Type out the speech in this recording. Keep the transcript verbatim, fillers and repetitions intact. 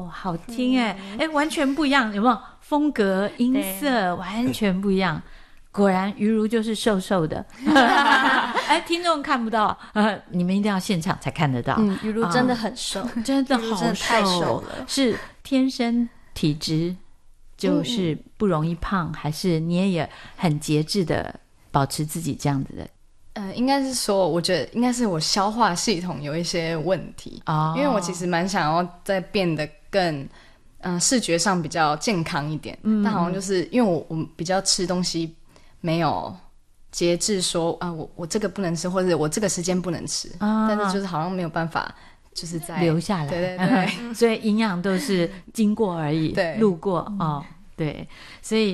好听哎、嗯欸，完全不一样，有没有？风格音色完全不一样。果然于如就是瘦瘦的哎，听众看不到、呃、你们一定要现场才看得到。 嗯，于如真的很瘦、 嗯、真的好瘦， 真的太瘦了。 是天生体质就是不容易胖、嗯、还是你也也很节制的保持自己这样子的？ 呃，应该是说我觉得应该是我消化系统有一些问题、哦、因为我其实蛮想要再变得更嗯、呃，视觉上比较健康一点、嗯、但好像就是因为我我比较吃东西没有节制说啊，我我这个不能吃，或者我这个时间不能吃、啊、但是就是好像没有办法就是在留下来， 对对对所以营养都是经过而已， 对， 路过、嗯、哦，对，所以